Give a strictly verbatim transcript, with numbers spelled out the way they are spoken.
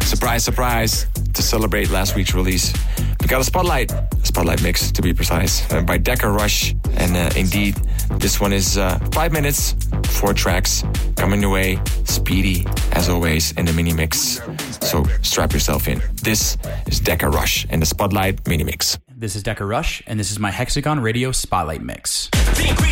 Surprise, surprise, to celebrate last week's release. We got a Spotlight, a Spotlight mix to be precise, uh, by Decker Rush. And uh, indeed, this one is uh, five minutes, four tracks, coming your way, speedy as always in the mini mix. So strap yourself in. This is Decker Rush and the Spotlight mini mix. This is Decker Rush, and this is my Hexagon Radio Spotlight mix.